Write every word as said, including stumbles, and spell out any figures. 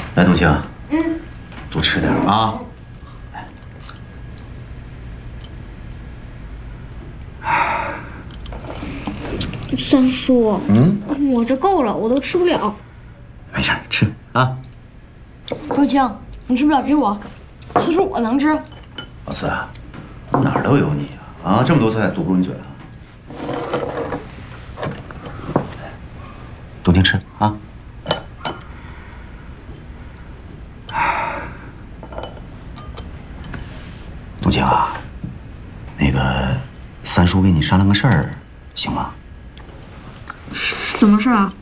来，冬青， 嗯， 多吃点啊。 三叔， 嗯， 我这够了，我都吃不了。 没事，吃啊。 冬青，你吃不了只有我，其实我能吃。 老四啊，哪儿都有你啊！啊，这么多菜堵不住你嘴啊。冬青吃啊。冬青啊，那个三叔跟你商量个事儿，行吗？ 什么事啊？